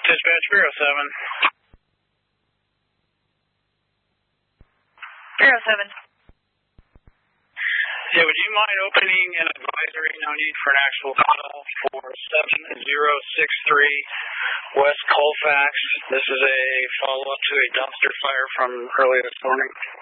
Dispatch Bureau 7. Bureau 7. Yeah, would you mind opening an advisory, no need for an actual call, for 7063 West Colfax? This is a follow-up to a dumpster fire from early this morning.